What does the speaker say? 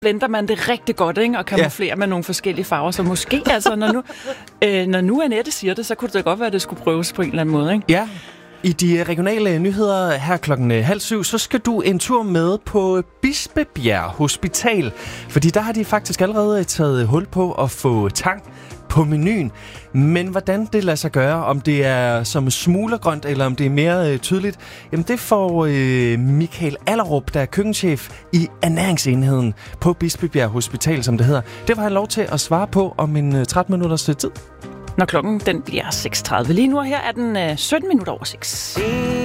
blender man det rigtig godt, ikke? Og kamuflerer med nogle forskellige farver. Så måske, altså, når nu Annette siger det, så kunne det da godt være, at det skulle prøves på en eller anden måde, ikke? Ja. I de regionale nyheder her 6:30, så skal du en tur med på Bispebjerg Hospital. Fordi der har de faktisk allerede taget hul på at få tang på menuen. Men hvordan det lader sig gøre, om det er som smuglergrønt, eller om det er mere tydeligt, jamen det får Michael Allerup, der er køkkenchef i ernæringsenheden på Bispebjerg Hospital, som det hedder. Det var han lov til at svare på om en 13 minutters tid. Når klokken den bliver 6:30. Lige nu her er den 17 minutter over 6.